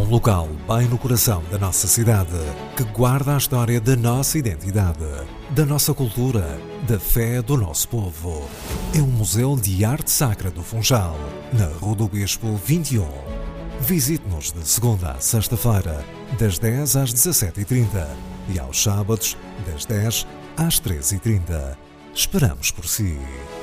um local bem no coração da nossa cidade, que guarda a história da nossa identidade, da nossa cultura, da fé do nosso povo. É um museu de arte sacra do Funchal, na Rua do Bispo 21. Visite-nos de segunda a sexta-feira, das 10 às 17h30 e aos sábados, das 10 às 13h30. Esperamos por si.